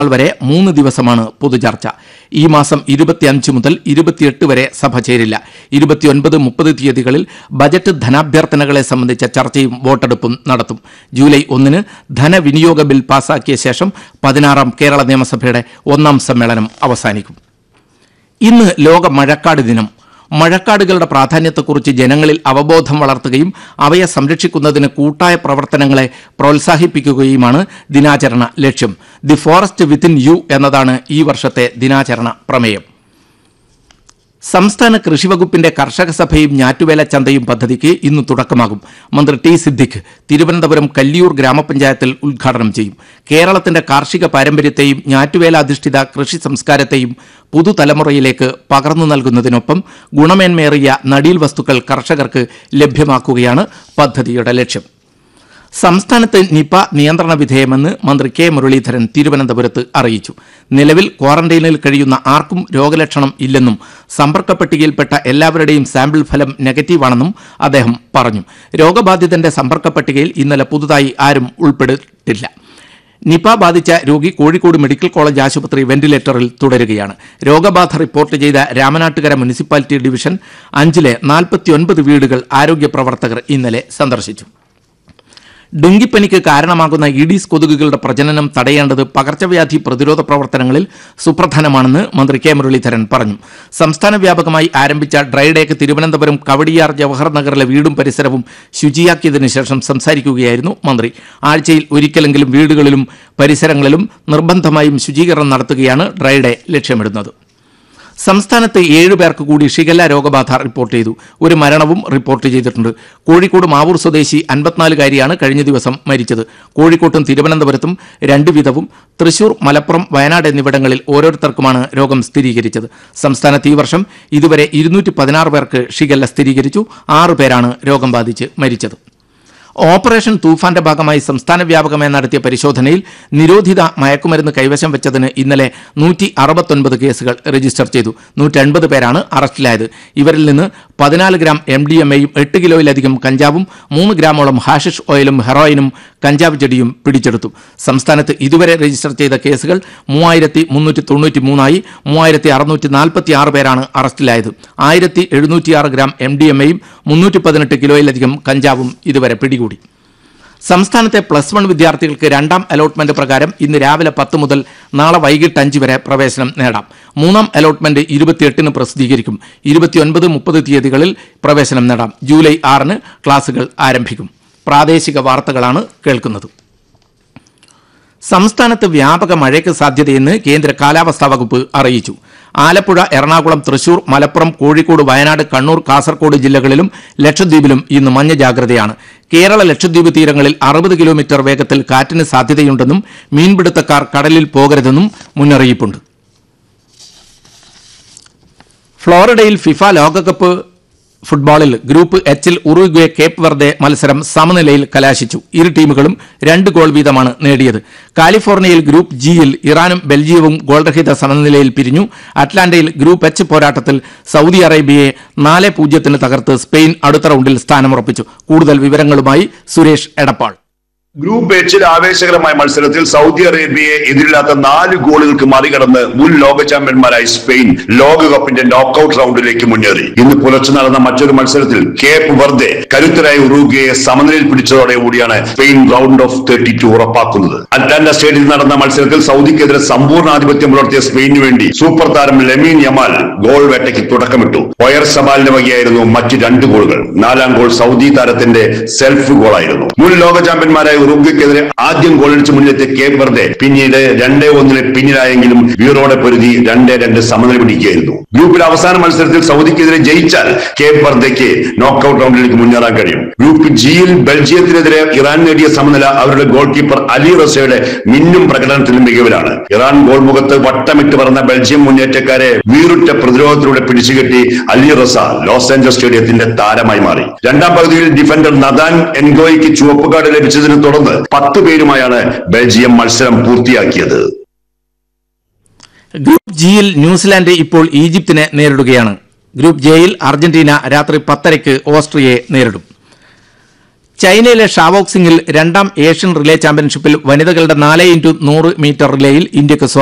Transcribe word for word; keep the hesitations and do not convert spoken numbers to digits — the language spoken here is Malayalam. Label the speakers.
Speaker 1: വരെ മൂന്ന് ദിവസമാണ് പൊതുചർച്ച. ഈ മാസം ഇരുപത്തിയഞ്ച് മുതൽ ഇരുപത്തിയെട്ട് വരെ സഭ ചേരില്ല. ഇരുപത്തിയൊൻപത് മുപ്പത് തീയതികളിൽ ബജറ്റ് ധനാഭ്യർത്ഥനകളെ സംബന്ധിച്ച ചർച്ചയും വോട്ടെടുപ്പും നടത്തും. ജൂലൈ ഒന്നിന് ധനവിനിയോഗ ബിൽ പാസാക്കിയ ശേഷം പതിനാറാം കേരള നിയമസഭയുടെ ഒന്നാം സമ്മേളനം അവസാനിക്കും. ഇന്ന് ലോക മഴക്കാട് ദിനം. മഴക്കാടുകളുടെ പ്രാധാന്യത്തെക്കുറിച്ച് ജനങ്ങളിൽ അവബോധം വളർത്തുകയും അവയെ സംരക്ഷിക്കുന്നതിന് കൂട്ടായ പ്രവർത്തനങ്ങളെ പ്രോത്സാഹിപ്പിക്കുകയുമാണ് ദിനാചരണ ലക്ഷ്യം. ദി ഫോറസ്റ്റ് വിത്തിൻ യു എന്നതാണ് ഈ വർഷത്തെ ദിനാചരണ പ്രമേയം. സംസ്ഥാന കൃഷിവകുപ്പിന്റെ കർഷക സഭയും ഞാറ്റുവേല ചന്തയും പദ്ധതിക്ക് ഇന്ന് തുടക്കമാകും. മന്ത്രി ടി സിദ്ദിഖ് തിരുവനന്തപുരം കല്ലിയൂർ ഗ്രാമപഞ്ചായത്തിൽ ഉദ്ഘാടനം ചെയ്യും. കേരളത്തിന്റെ കാർഷിക പാരമ്പര്യത്തെയും ഞാറ്റുവേലാധിഷ്ഠിത കൃഷി സംസ്കാരത്തെയും പുതുതലമുറയിലേക്ക് പകർന്നു നൽകുന്നതിനൊപ്പം ഗുണമേന്മേറിയ നടീൽ വസ്തുക്കൾ കർഷകർക്ക് ലഭ്യമാക്കുകയാണ് പദ്ധതിയുടെ ലക്ഷ്യം. സംസ്ഥാനത്ത് നിപ നിയന്ത്രണ വിധേയമെന്ന് മന്ത്രി കെ മുരളീധരൻ തിരുവനന്തപുരത്ത് അറിയിച്ചു. നിലവിൽ ക്വാറന്റൈനിൽ കഴിയുന്ന ആർക്കും രോഗലക്ഷണം ഇല്ലെന്നും സമ്പർക്ക പട്ടികയിൽപ്പെട്ട എല്ലാവരുടെയും സാമ്പിൾ ഫലം നെഗറ്റീവാണെന്നും അദ്ദേഹം പറഞ്ഞു. രോഗബാധിതന്റെ സമ്പർക്ക പട്ടികയിൽ ഇന്നലെ പുതുതായി ആരും ഉൾപ്പെട്ടിട്ടില്ല. നിപ ബാധിച്ച രോഗി കോഴിക്കോട് മെഡിക്കൽ കോളേജ് ആശുപത്രി വെന്റിലേറ്ററിൽ തുടരുകയാണ്. രോഗബാധ റിപ്പോർട്ട് ചെയ്ത രാമനാട്ടുകര മുനിസിപ്പാലിറ്റി ഡിവിഷൻ അഞ്ചിലെ നാൽപ്പത്തിയൊൻപത് വീടുകൾ ആരോഗ്യ പ്രവർത്തകർ ഇന്നലെ സന്ദർശിച്ചു. ഡെങ്കിപ്പനിക്ക് കാരണമാകുന്ന ഈഡീസ് കൊതുകുകളുടെ പ്രജനനം തടയേണ്ടത് പകർച്ചവ്യാധി പ്രതിരോധ പ്രവർത്തനങ്ങളിൽ സുപ്രധാനമാണെന്ന് മന്ത്രി കെ മുരളീധരൻ പറഞ്ഞു. സംസ്ഥാന വ്യാപകമായി ആരംഭിച്ച ഡ്രൈഡേക്ക് തിരുവനന്തപുരം കവടിയാർ ജവഹർ നഗറിലെ വീടും പരിസരവും ശുചിയാക്കിയതിനു ശേഷം സംസാരിക്കുകയായിരുന്നു മന്ത്രി. ആഴ്ചയിൽ ഒരിക്കലെങ്കിലും വീടുകളിലും പരിസരങ്ങളിലും നിർബന്ധമായും ശുചീകരണം നടത്തുകയാണ് ഡ്രൈഡേ ലക്ഷ്യമിടുന്നത്. സംസ്ഥാനത്ത് ഏഴു പേർക്ക് കൂടി ഷിഗല്ല രോഗബാധ റിപ്പോർട്ട് ചെയ്തു. ഒരു മരണവും റിപ്പോർട്ട് ചെയ്തിട്ടുണ്ട്. കോഴിക്കോട് മാവൂർ സ്വദേശി അൻപത്തിനാലുകാരിയാണ് കഴിഞ്ഞ ദിവസം മരിച്ചത്. കോഴിക്കോട്ടും തിരുവനന്തപുരത്തും രണ്ടു വീതവും തൃശൂർ, മലപ്പുറം, വയനാട് എന്നിവിടങ്ങളിൽ ഓരോരുത്തർക്കുമാണ് രോഗം സ്ഥിരീകരിച്ചത്. സംസ്ഥാനത്ത് ഈ വർഷം ഇതുവരെ ഇരുന്നൂറ്റി പതിനാറ് പേർക്ക് ഷിഗല്ല സ്ഥിരീകരിച്ചു. ആറു പേരാണ് രോഗം ബാധിച്ച് മരിച്ചത്. ഓപ്പറേഷൻ തൂഫാന്റെ ഭാഗമായി സംസ്ഥാന വ്യാപകമായി നടത്തിയ പരിശോധനയിൽ നിരോധിത മയക്കുമരുന്ന് കൈവശം വെച്ചതിന് ഇന്നലെ നൂറ്റി അറുപത്തൊൻപത് കേസുകൾ രജിസ്റ്റർ ചെയ്തു. നൂറ്റി അൻപത് പേരാണ് അറസ്റ്റിലായത്. ഇവരിൽ നിന്ന് പതിനാല് ഗ്രാം എം ഡി എം എയും എട്ട് കിലോയിലധികം കഞ്ചാവും മൂന്ന് ഗ്രാമോളം ഹാഷിഷ് ഓയിലും ഹെറോയിനും കഞ്ചാവ് ചെടിയും പിടിച്ചെടുത്തു. സംസ്ഥാനത്ത് ഇതുവരെ രജിസ്റ്റർ ചെയ്ത കേസുകൾ മൂവായിരത്തി മുന്നൂറ്റി തൊണ്ണൂറ്റി മൂന്നായി. മൂവായിരത്തി അറുന്നൂറ്റി നാൽപ്പത്തി ആറ് പേരാണ് അറസ്റ്റിലായത്. ആയിരത്തി എഴുന്നൂറ്റിയാറ് ഗ്രാം എം ഡി എം എയും മുന്നൂറ്റി പതിനെട്ട് കിലോയിലധികം കഞ്ചാവും ഇതുവരെ പിടികൂടി. സംസ്ഥാനത്തെ പ്ലസ് വൺ വിദ്യാർത്ഥികൾക്ക് രണ്ടാം അലോട്ട്മെന്റ് പ്രകാരം ഇന്ന് രാവിലെ പത്ത് മുതൽ നാളെ വൈകിട്ട് അഞ്ച് വരെ പ്രവേശനം നേടാം. മൂന്നാം അലോട്ട്മെന്റ് ഇരുപത്തിയെട്ടിന് പ്രസിദ്ധീകരിക്കും. ഇരുപത്തിയൊൻപത് മുപ്പത് തീയതികളിൽ പ്രവേശനം നേടാം. ജൂലൈ ആറിന് ക്ലാസുകൾ ആരംഭിക്കും. പ്രാദേശിക വാർത്തകളാണ് കേൾക്കുന്നത്. സംസ്ഥാനത്ത് വ്യാപക മഴയ്ക്ക് സാധ്യതയെന്ന് കേന്ദ്ര കാലാവസ്ഥാ വകുപ്പ് അറിയിച്ചു. ആലപ്പുഴ, എറണാകുളം, തൃശൂർ, മലപ്പുറം, കോഴിക്കോട്, വയനാട്, കണ്ണൂർ, കാസർഗോഡ് ജില്ലകളിലും ലക്ഷദ്വീപിലും ഇന്ന് മഞ്ഞ ജാഗ്രതയാണ്. കേരള ലക്ഷദ്വീപ് തീരങ്ങളിൽ അറുപത് കിലോമീറ്റർ വേഗത്തിൽ കാറ്റിന് സാധ്യതയുണ്ടെന്നും മീൻപിടുത്തക്കാർ കടലിൽ പോകരുതെന്നും മുന്നറിയിപ്പുണ്ട്. ഫ്ലോറിഡയിൽ ഫിഫ ലോകകപ്പ് ഫുട്ബോളിൽ ഗ്രൂപ്പ് എച്ചിൽ ഉറുഗ്വേ കേപ്പ് വെർദെ മത്സരം സമനിലയിൽ കലാശിച്ചു. ഇരു ടീമുകളും രണ്ട് ഗോൾ വീതമാണ് നേടിയത്. കാലിഫോർണിയയിൽ ഗ്രൂപ്പ് ജിയിൽ ഇറാനും ബെൽജിയവും ഗോൾരഹിത സമനിലയിൽ പിരിഞ്ഞു. അറ്റ്ലാന്റയിൽ ഗ്രൂപ്പ് എച്ച് പോരാട്ടത്തിൽ സൗദി അറേബ്യയെ നാല് പൂജ്യത്തിന് തകർത്ത് സ്പെയിൻ അടുത്ത റൗണ്ടിൽ സ്ഥാനമുറപ്പിച്ചു. കൂടുതൽ വിവരങ്ങളുമായി സുരേഷ് എടപ്പാൾ.
Speaker 2: ഗ്രൂപ്പ് എച്ചിൽ ആവേശകരമായ മത്സരത്തിൽ സൗദി അറേബ്യയെ എതിരില്ലാത്ത നാല് ഗോളുകൾക്ക് മറികടന്ന് മുൻ ലോക ചാമ്പ്യന്മാരായ സ്പെയിൻ ലോകകപ്പിന്റെ നോക്കൌട്ട് റൗണ്ടിലേക്ക് മുന്നേറി. ഇന്ന് പുലർച്ചെ നടന്ന മറ്റൊരു മത്സരത്തിൽ കേപ്പ് വെർദെ കരുത്തരായ ഉറുഗ്വയെ സമനിലയിൽ പിടിച്ചതോടെ കൂടിയാണ് Spain round of thirty two ഉറപ്പാക്കുന്നത്. അറ്റ്ലാന്റ സ്റ്റേഡിയത്തിൽ നടന്ന മത്സരത്തിൽ സൗദിക്കെതിരെ സമ്പൂർണ്ണ ആധിപത്യം പുലർത്തിയ സ്പെയിനു വേണ്ടി സൂപ്പർ താരം ലെമീൻ യമാൽ ഗോൾ വേട്ടയ്ക്ക് തുടക്കമിട്ടു. ഒയർ സബാലിന്റെ വകയായിരുന്നു മറ്റ് രണ്ട് ഗോളുകൾ. നാലാം ഗോൾ സൗദി താരത്തിന്റെ സെൽഫ് ഗോളായിരുന്നു. മുൻ ലോക ചാമ്പ്യന്മാരായ ഉറുഗ്വയ്ക്കെതിരെ ആദ്യം ഗോളടിച്ച് മുന്നിലെത്തിയ കേപ്പ് വെർദെ പിന്നീട് രണ്ടേ ഒന്നിന് പിന്നിലായെങ്കിലും വീറോടെ പൊരുതി രണ്ടേ രണ്ട് സമനില പിടിക്കുകയായിരുന്നു. ഗ്രൂപ്പിലെ അവസാന മത്സരത്തിൽ സൗദിക്കെതിരെ ജയിച്ചാൽ കേപ്പ് വെർദയ്ക്ക് നോക്കൌട്ട് റൗണ്ടിലേക്ക് മുന്നേറാൻ കഴിയും. ഗ്രൂപ്പ് ജിയിൽ ബെൽജിയത്തിനെതിരെ ഇറാൻ നേടിയ സമനില അവരുടെ ഗോൾ കീപ്പർ അലി റസയുടെ മിന്നും പ്രകടനത്തിലും മികവിലാണ്. ഇറാൻ ഗോൾ മുഖത്ത് വട്ടമിട്ട് പറന്ന ബെൽജിയം മുന്നേറ്റക്കാരെ വീറുറ്റ പ്രതിരോധത്തിലൂടെ പിടിച്ചുകെട്ടി അലി റസ ലോസ് ആഞ്ചലസ് സ്റ്റേഡിയത്തിന്റെ താരമായി മാറി. രണ്ടാം പകുതിയിൽ ഡിഫൻഡർ നദാൻ എൻഗോയ്ക്ക് ചുവപ്പ് കാർഡ് ലഭിച്ചതിനെ തുടർന്ന് പത്ത് പേരുമായാണ് ബെൽജിയം മത്സരം പൂർത്തിയാക്കിയത്.
Speaker 1: ഗ്രൂപ്പ് ജിയിൽ ന്യൂസിലാൻഡ് ഇപ്പോൾ ഈജിപ്തിനെ നേരിടുകയാണ്. ഗ്രൂപ്പ് ജെയിൽ അർജന്റീന രാത്രി പത്തരയ്ക്ക് ഓസ്ട്രിയയെ നേരിടും. ചൈനയിലെ ഷാവോക്സിംഗിൽ രണ്ടാം ഏഷ്യൻ റിലേ ചാമ്പ്യൻഷിപ്പിൽ വനിതകളുടെ നാല് ഇൻറ്റു നൂറ് മീറ്റർ റിലേയിൽ ഇന്ത്യക്ക്